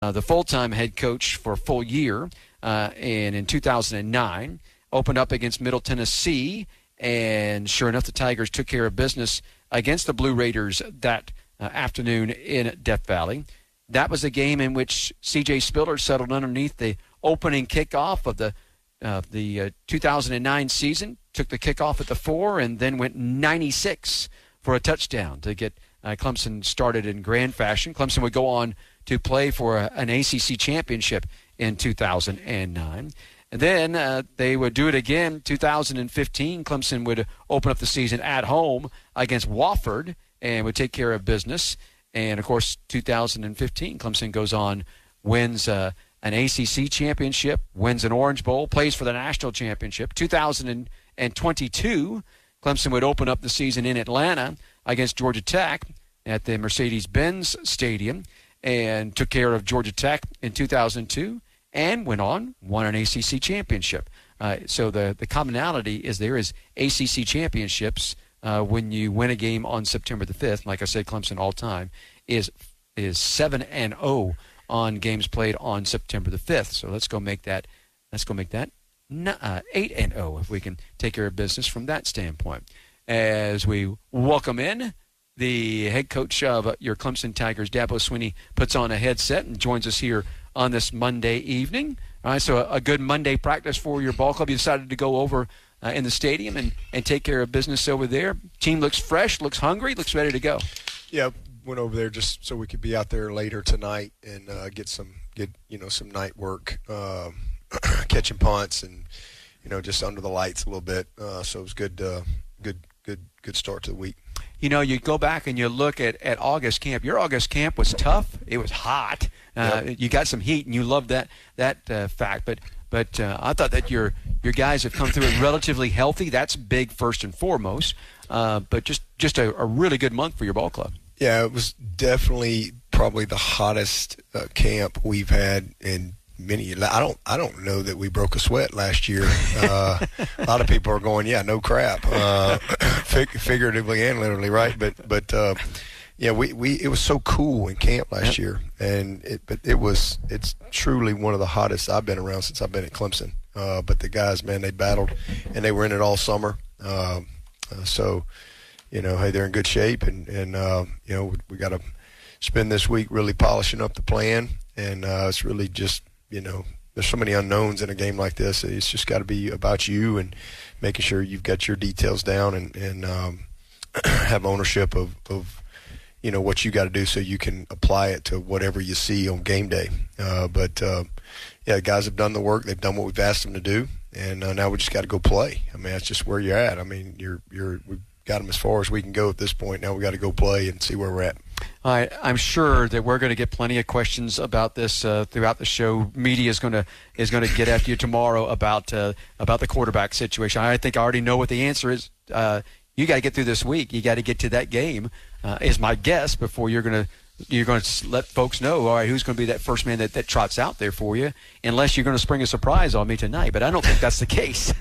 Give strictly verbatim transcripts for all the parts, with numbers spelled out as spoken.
uh, the full-time head coach for a full year, uh, and in two thousand nine, opened up against Middle Tennessee, and sure enough, the Tigers took care of business against the Blue Raiders that uh, afternoon in Death Valley. That was a game in which C J Spiller settled underneath the opening kickoff of the uh, the uh, two thousand nine season, took the kickoff at the four, and then went ninety-six for a touchdown to get uh, Clemson started in grand fashion. Clemson would go on to play for a, an A C C championship in two thousand nine. And then uh, they would do it again. two thousand fifteen, Clemson would open up the season at home against Wofford and would take care of business. And, of course, two thousand fifteen, Clemson goes on, wins uh, an A C C championship, wins an Orange Bowl, plays for the national championship. two thousand twenty-two, Clemson would open up the season in Atlanta against Georgia Tech at the Mercedes-Benz Stadium and took care of Georgia Tech in two thousand two and went on, won an A C C championship. Uh, so the, the commonality is there is A C C championships uh, when you win a game on September the fifth. Like I said, Clemson all-time is is seven and oh on games played on September the fifth. So let's go make that let's go make that eight and oh if we can take care of business from that standpoint. As we welcome in the head coach of your Clemson Tigers, Dabo Swinney, puts on a headset and joins us here on this Monday evening. All right, so a, a good Monday practice for your ball club. You decided to go over uh, in the stadium and, and take care of business over there. Team looks fresh, looks hungry, looks ready to go. Yeah, went over there just so we could be out there later tonight and uh, get some get you know some night work, uh, catching punts and you know just under the lights a little bit. Uh, so it was good, uh, good, good, good start to the week. You know, you go back and you look at, at August camp. Your August camp was tough. It was hot. Uh, yep. You got some heat, and you loved that that uh, fact. But but uh, I thought that your your guys have come through it relatively healthy. That's big first and foremost. Uh, but just just a, a really good month for your ball club. Yeah, it was definitely probably the hottest uh, camp we've had in many. I don't I don't know that we broke a sweat last year. Uh, a lot of people are going, yeah, no crap, uh, fig- figuratively and literally, right? But but uh, yeah, we, we it was so cool in camp last year, and it but it was it's truly one of the hottest I've been around since I've been at Clemson. Uh, but the guys, man, they battled, and they were in it all summer. Uh, uh, so you know, hey, they're in good shape, and and uh, you know we, we got to spend this week really polishing up the plan, and uh, it's really just. You know, there's so many unknowns in a game like this. It's just got to be about you and making sure you've got your details down and, and um, have ownership of, of, you know, what you got to do so you can apply it to whatever you see on game day. Uh, but, uh, yeah, the guys have done the work. They've done what we've asked them to do, and uh, now we just got to go play. I mean, that's just where you're at. I mean, you're you're we've got them as far as we can go at this point. Now we got to go play and see where we're at. All right, I'm sure that we're going to get plenty of questions about this uh, throughout the show. Media is going to is going to get after you tomorrow about uh, about the quarterback situation. I think I already know what the answer is. Uh, you got to get through this week. You got to get to that game. Uh, is my guess before you're going to you're going to let folks know. All right, who's going to be that first man that, that trots out there for you? Unless you're going to spring a surprise on me tonight, but I don't think that's the case.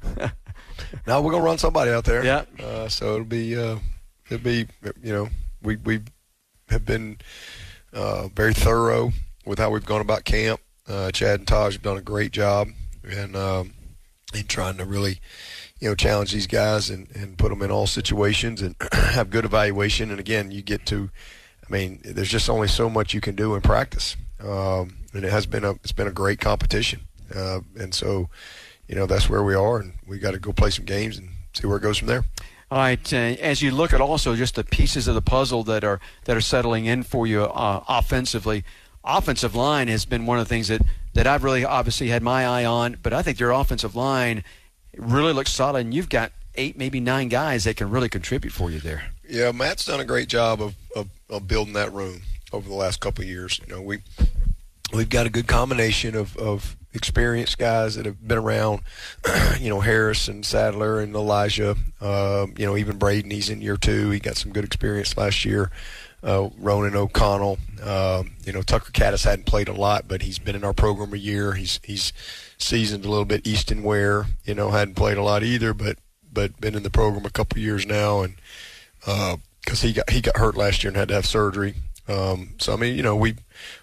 No, we're going to run somebody out there. Yeah. Uh, so it'll be uh, it'll be you know we we. have been uh, very thorough with how we've gone about camp. Uh, Chad and Taj have done a great job in, um, in trying to really, you know, challenge these guys and, and put them in all situations and have good evaluation. And, again, you get to – I mean, there's just only so much you can do in practice. Um, and it has been a it's been a great competition. Uh, and so, you know, that's where we are, and we got to go play some games and see where it goes from there. All right, uh, as you look at also just the pieces of the puzzle that are that are settling in for you uh, offensively, offensive line has been one of the things that, that I've really obviously had my eye on, but I think your offensive line really looks solid, and you've got eight, maybe nine guys that can really contribute for you there. Yeah, Matt's done a great job of, of, of building that room over the last couple of years. You know, we, we've got a good combination of, of experienced guys that have been around, you know, Harris and Sadler and Elijah, uh, you know, even Braden, he's in year two. He got some good experience last year. Uh, Ronan O'Connell, uh, you know, Tucker Caddis hadn't played a lot, but he's been in our program a year. He's he's seasoned a little bit. Easton Ware, you know, hadn't played a lot either, but but been in the program a couple of years now, and because uh, he got he got hurt last year and had to have surgery. Um, so I mean, you know, we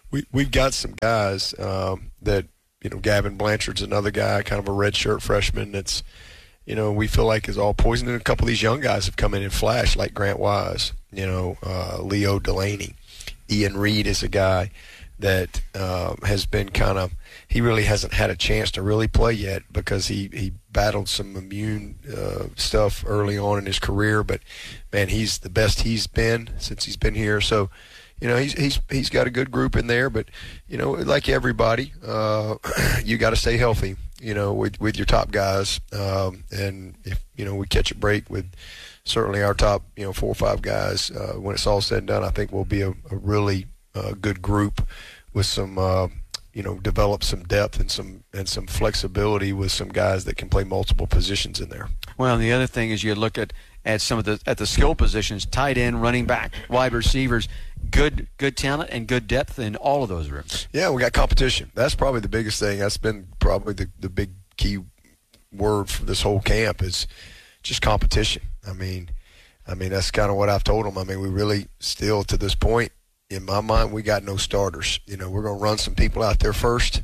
we we've got some guys um, that you know. Gavin Blanchard's another guy, kind of a redshirt freshman. That's you know we feel like is all poison. And a couple of these young guys have come in and flashed, like Grant Wise, you know, uh, Leo Delaney, Ian Reed is a guy that uh, has been kind of. He really hasn't had a chance to really play yet because he, he battled some immune uh, stuff early on in his career. But, man, he's the best he's been since he's been here. So, you know, he's he's he's got a good group in there. But, you know, like everybody, uh, you got to stay healthy, you know, with, with your top guys. Um, and, if, you know, we catch a break with certainly our top, you know, four or five guys, uh, when it's all said and done, I think we'll be a, a really uh, good group with some uh, – you know, develop some depth and some and some flexibility with some guys that can play multiple positions in there. Well, and the other thing is you look at, at some of the at the skill positions, tight end, running back, wide receivers, good good talent and good depth in all of those rooms. Yeah, we got competition. That's probably the biggest thing. That's been probably the, the big key word for this whole camp is just competition. I mean, I mean that's kind of what I've told them. I mean, we really still to this point, in my mind, we got no starters. You know, we're going to run some people out there first,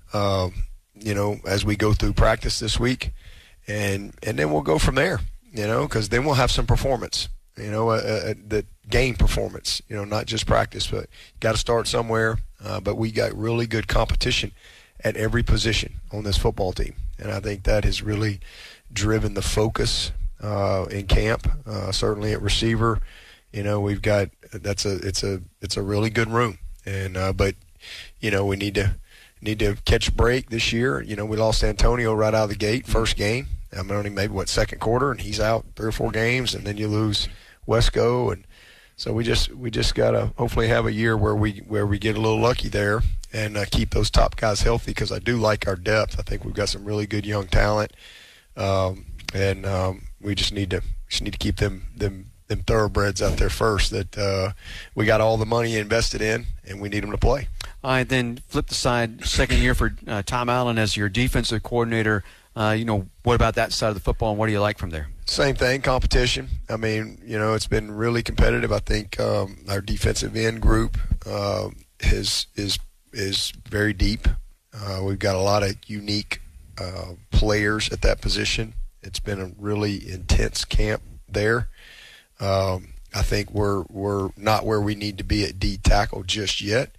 um, you know, as we go through practice this week. And and then we'll go from there, you know, because then we'll have some performance, you know, uh, uh, that game performance, you know, not just practice. But you got to start somewhere. Uh, but we got really good competition at every position on this football team. And I think that has really driven the focus uh, in camp, uh, certainly at receiver. You know, we've got that's a it's a it's a really good room, and uh, but you know we need to need to catch a break this year. You know, we lost Antonio right out of the gate, first game. I mean, only maybe what second quarter, and he's out three or four games, and then you lose Wesco, and so we just we just gotta hopefully have a year where we where we get a little lucky there and uh, keep those top guys healthy because I do like our depth. I think we've got some really good young talent, um, and um, we just need to just need to keep them them. them thoroughbreds out there first that uh, we got all the money invested in, and we need them to play. All right, then flip the side, second year for uh, Tom Allen as your defensive coordinator. Uh, you know, what about that side of the football, and what do you like from there? Same thing, competition. I mean, you know, it's been really competitive. I think um, our defensive end group uh, is is is very deep. Uh, we've got a lot of unique uh, players at that position. It's been a really intense camp there. Um, I think we're we're not where we need to be at D tackle just yet,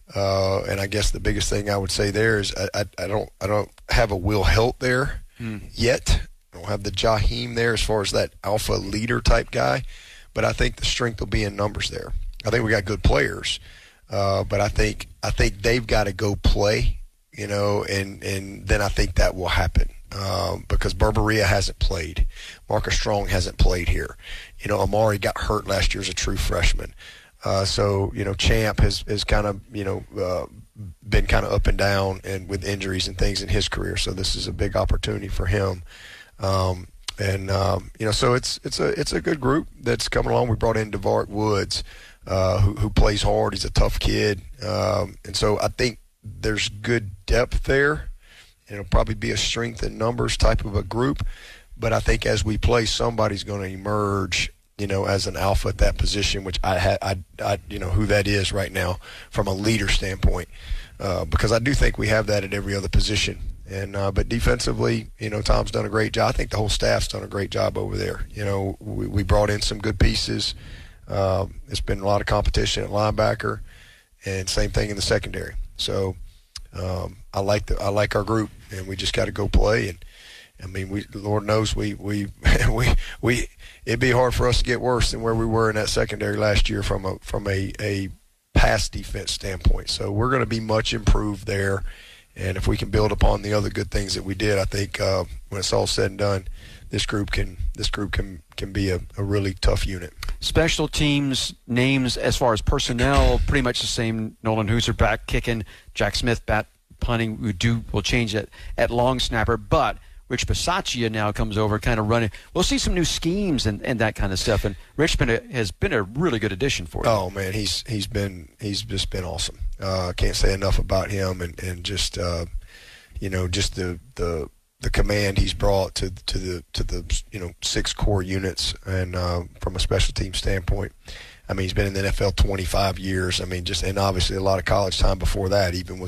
uh, and I guess the biggest thing I would say there is I, I, I don't I don't have a Will Helt there mm. yet. I don't have the Jaheim there as far as that alpha leader type guy, but I think the strength will be in numbers there. I think we got good players, uh, but I think I think they've got to go play, you know, and and then I think that will happen. Um, because Barberia hasn't played. Marcus Strong hasn't played here. You know, Amari got hurt last year as a true freshman. Uh, so, you know, Champ has, has kind of, you know, uh, been kind of up and down and with injuries and things in his career. So this is a big opportunity for him. Um, and, um, you know, so it's it's a it's a good group that's coming along. We brought in DeVark Woods, uh, who, who plays hard. He's a tough kid. Um, and so I think there's good depth there. It'll probably be a strength in numbers type of a group, but I think as we play, somebody's going to emerge, you know, as an alpha at that position, which I, ha- I, I you know, who that is right now from a leader standpoint, uh, because I do think we have that at every other position. And uh, but defensively, you know, Tom's done a great job. I think the whole staff's done a great job over there. You know, we, we brought in some good pieces. Uh, it's been a lot of competition at linebacker, and same thing in the secondary. So. Um, I like the I like our group, and we just got to go play. And I mean, we Lord knows we we we we it'd be hard for us to get worse than where we were in that secondary last year from a from a a pass defense standpoint. So we're going to be much improved there, and if we can build upon the other good things that we did, I think uh, when it's all said and done, this group can this group can can be a, a really tough unit. Special teams names as far as personnel, pretty much the same. Nolan Hooser back kicking, Jack Smith bat punting. We do will change it at long snapper, but Rich Bisaccia now comes over, kind of running. We'll see some new schemes and, and that kind of stuff. And Rich been a, has been a really good addition for you. Oh man, he's he's been he's just been awesome. Uh, can't say enough about him, and and just uh, you know just the the. the command he's brought to to the to the you know six core units, and uh, from a special team standpoint, I mean, he's been in the N F L twenty-five years. I mean, just and obviously a lot of college time before that, even with